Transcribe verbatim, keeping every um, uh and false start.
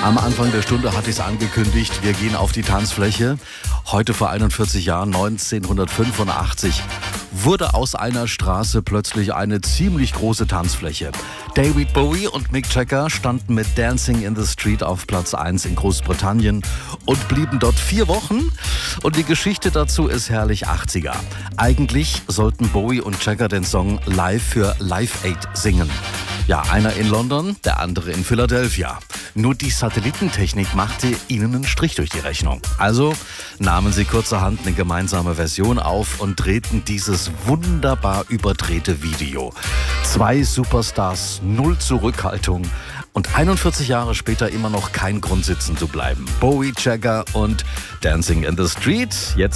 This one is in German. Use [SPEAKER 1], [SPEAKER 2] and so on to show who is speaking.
[SPEAKER 1] Am Anfang der Stunde hatte ich es angekündigt, wir gehen auf die Tanzfläche. Heute vor einundvierzig Jahren, neunzehnhundertfünfundachtzig, wurde aus einer Straße plötzlich eine ziemlich große Tanzfläche. David Bowie und Mick Jagger standen mit Dancing in the Street auf Platz eins in Großbritannien und blieben dort vier Wochen. Und die Geschichte dazu ist herrlich achtziger. Eigentlich sollten Bowie und Jagger den Song live für Live Aid singen. Ja, einer in London, der andere in Philadelphia. Nur die Satellitentechnik machte ihnen einen Strich durch die Rechnung. Also nahmen sie kurzerhand eine gemeinsame Version auf und drehten dieses wunderbar überdrehte Video. Zwei Superstars, null Zurückhaltung und einundvierzig Jahre später immer noch kein Grund sitzen zu bleiben. Bowie, Jagger und Dancing in the Street. Jetzt